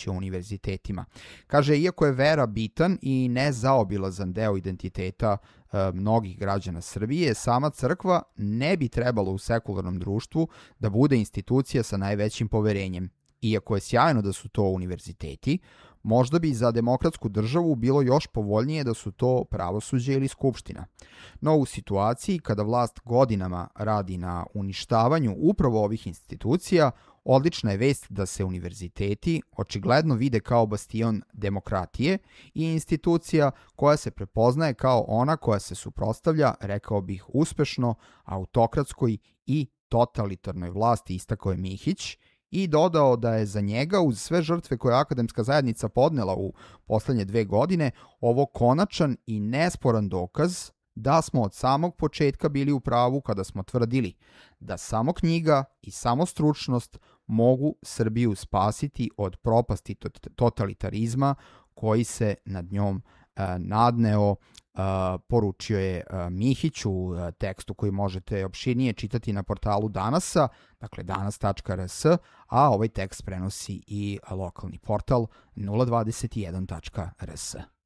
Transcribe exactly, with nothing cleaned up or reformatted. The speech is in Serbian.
reči o univerzitetima. Kaže, iako je vera bitan i nezaobilazan deo identiteta e, mnogih građana Srbije, sama crkva ne bi trebalo u sekularnom društvu da bude institucija sa najvećim poverenjem. Iako je sjajno da su to univerziteti, možda bi za demokratsku državu bilo još povoljnije da su to pravosuđe ili skupština. No u situaciji kada vlast godinama radi na uništavanju upravo ovih institucija, odlična je vest da se univerziteti očigledno vide kao bastion demokratije i institucija koja se prepoznaje kao ona koja se suprotstavlja, rekao bih uspešno, autokratskoj i totalitarnoj vlasti, istakao je Mihić, i dodao da je za njega, uz sve žrtve koje je akademska zajednica podnela u poslednje dve godine, ovo konačan i nesporan dokaz da smo od samog početka bili u pravu kada smo tvrdili da samo knjiga i samo stručnost mogu Srbiju spasiti od propasti totalitarizma koji se nad njom e, nadneo. Uh, poručio je uh, Mihić u uh, tekstu koji možete opširnije čitati na portalu Danasa, dakle danas tačka r s, a ovaj tekst prenosi i lokalni portal nula dvadeset jedan tačka r s.